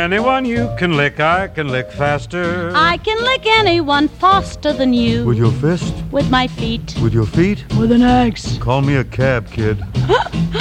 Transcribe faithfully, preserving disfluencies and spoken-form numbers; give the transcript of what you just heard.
Anyone you can lick, I can lick faster. I can lick anyone faster than you. With your fist? With my feet. With your feet? With an axe. Call me a cab, kid.